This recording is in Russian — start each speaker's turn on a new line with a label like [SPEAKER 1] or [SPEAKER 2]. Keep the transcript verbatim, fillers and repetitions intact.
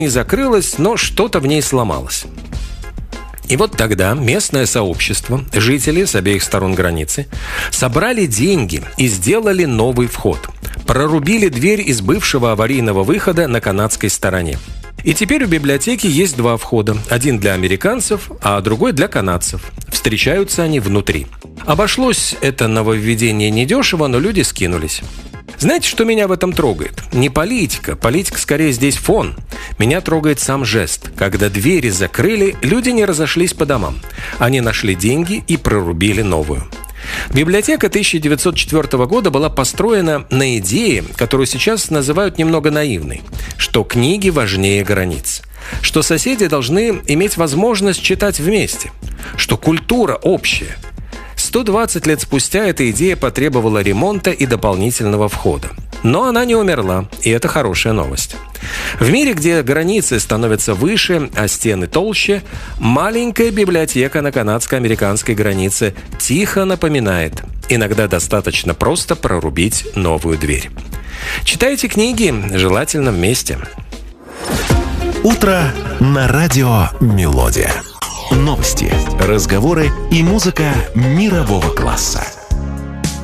[SPEAKER 1] не закрылась, но что-то в ней сломалось. И вот тогда местное сообщество, жители с обеих сторон границы, собрали деньги и сделали новый вход. Прорубили дверь из бывшего аварийного выхода на канадской стороне. И теперь у библиотеки есть два входа. Один для американцев, а другой для канадцев. Встречаются они внутри. Обошлось это нововведение недешево, но люди скинулись. Знаете, что меня в этом трогает? Не политика. Политика скорее здесь фон. Меня трогает сам жест. Когда двери закрыли, люди не разошлись по домам. Они нашли деньги и прорубили новую. Библиотека тысяча девятьсот четвёртого года была построена на идее, которую сейчас называют немного наивной, что книги важнее границ, что соседи должны иметь возможность читать вместе, что культура общая. сто двадцать лет спустя эта идея потребовала ремонта и дополнительного входа. Но она не умерла, и это хорошая новость. В мире, где границы становятся выше, а стены толще, маленькая библиотека на канадско-американской границе тихо напоминает: иногда достаточно просто прорубить новую дверь. Читайте книги, желательно вместе.
[SPEAKER 2] Утро на радио «Мелодия». Новости, разговоры и музыка мирового класса.